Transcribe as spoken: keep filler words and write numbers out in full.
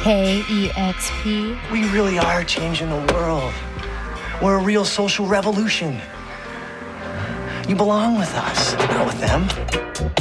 K E X P. We really are changing the world. We're a real social revolution. You belong with us, not with them.